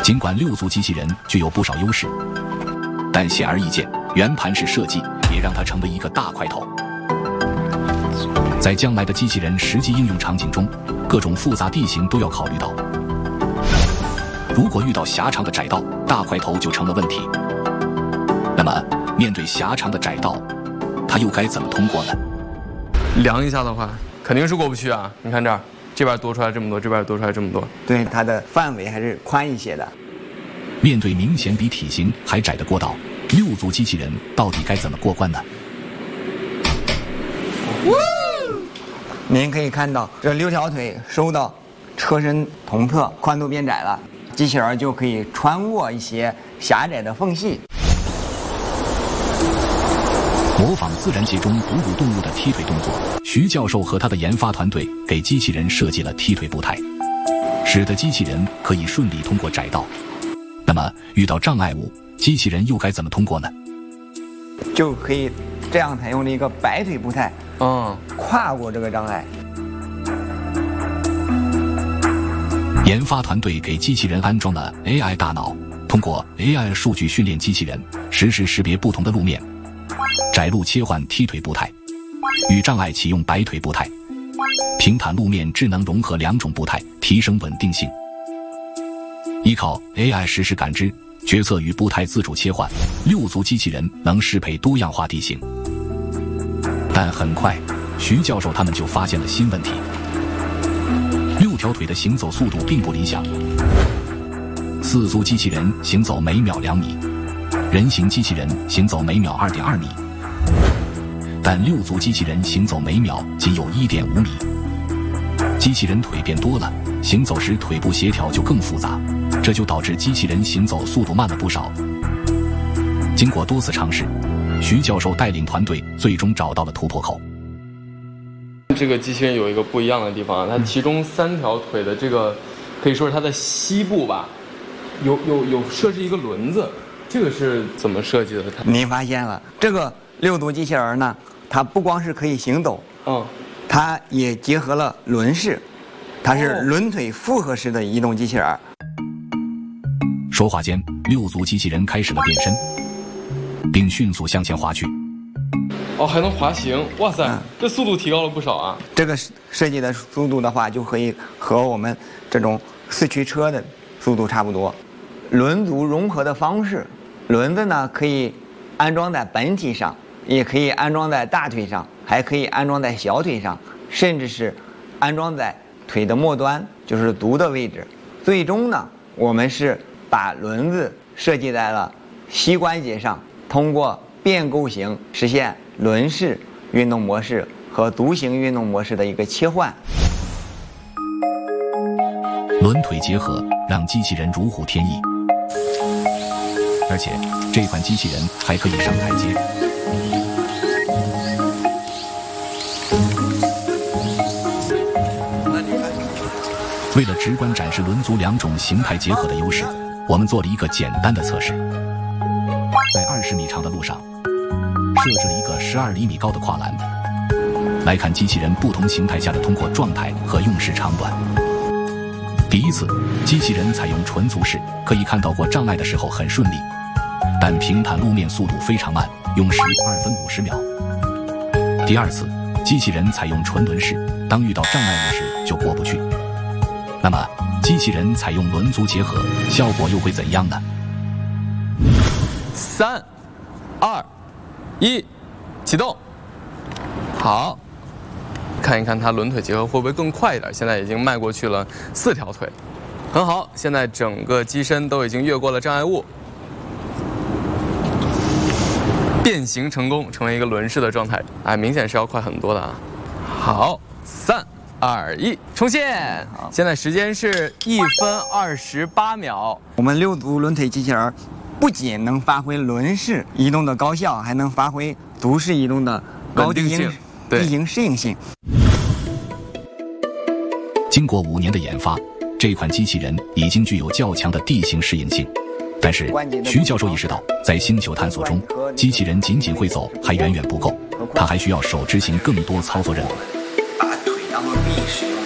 尽管6足机器人具有不少优势，但显而易见，圆盘式设计也让它成为一个大块头。在将来的机器人实际应用场景中，各种复杂地形都要考虑到。如果遇到狭长的窄道，大块头就成了问题。那么，面对狭长的窄道，它又该怎么通过呢？ 量一下的话，肯定是过不去啊！你看这儿，这边多出来这么多，这边多出来这么多。 对，它的范围还是宽一些的。 面对明显比体型还窄的过道，6足机器人到底该怎么过关呢？ 您可以看到，这6条腿收到车身同侧，宽度变窄了，机器人就可以穿过一些狭窄的缝隙。 模仿自然界中哺乳动物的踢腿动作，徐教授和他的研发团队给机器人设计了踢腿步态，使得机器人可以顺利通过窄道。那么遇到障碍物，机器人又该怎么通过呢？ 就可以这样采用了一个摆腿步态，跨过这个障碍。 研发团队给机器人安装了 AI 大脑，通过 AI 数据训练机器人，实时识别不同的路面，窄路切换踢腿步态，与障碍启用摆腿步态，平坦路面智能融合2种步态，提升稳定性。依靠 AI 实时感知、决策与步态自主切换，6足机器人能适配多样化地形。但很快，徐教授他们就发现了新问题：6条腿的行走速度并不理想。4足机器人行走每秒2米，人形机器人行走每秒2.2米，但6足机器人行走每秒仅有1.5米。机器人腿变多了，行走时腿部协调就更复杂，这就导致机器人行走速度慢了不少。经过多次尝试，徐教授带领团队最终找到了突破口。 这个机器人有一个不一样的地方，它其中3条腿的这个，可以说是它的膝部吧，有设置一个轮子，这个是怎么设计的？ 您发现了，这个6足机器人呢，它不光是可以行走，它也结合了轮式，它是轮腿复合式的移动机器人。 说话间，6足机器人开始了变身，并迅速向前滑去。 还能滑行！哇塞，这速度提高了不少啊！ 这个设计的速度的话，就可以和我们这种4驱车的速度差不多。轮组融合的方式，轮子呢可以安装在本体上，也可以安装在大腿上，还可以安装在小腿上，甚至是安装在腿的末端，就是足的位置。最终呢，我们是把轮子设计在了膝关节上，通过变构型实现轮式运动模式和足型运动模式的一个切换。 轮腿结合让机器人如虎添翼，而且这款机器人还可以上台阶。为了直观展示轮足2种形态结合的优势，我们做了一个简单的测试。在20米长的路上，设置了一个12厘米高的跨栏，来看机器人不同形态下的通过状态和用时长短。第一次，机器人采用纯足式，可以看到过障碍的时候很顺利，但平坦路面速度非常慢，用时2分50秒。第二次，机器人采用纯轮式，当遇到障碍物时就过不去。那么，机器人采用轮足结合，效果又会怎样呢 ？3、2、1，启动。好，看一看它轮腿结合会不会更快一点？现在已经迈过去了4条腿，很好。现在整个机身都已经越过了障碍物，变形成功，成为一个轮式的状态。明显是要快很多的啊。好，3、2、1，冲线！现在时间是1分28秒。 我们6足轮腿机器人不仅能发挥轮式移动的高效，还能发挥足式移动的高地形适应性。 经过5年的研发，这款机器人已经具有较强的地形适应性。但是，徐教授意识到，在星球探索中，机器人仅仅会走还远远不够，它还需要手执行更多操作任务。 把腿当做臂使用。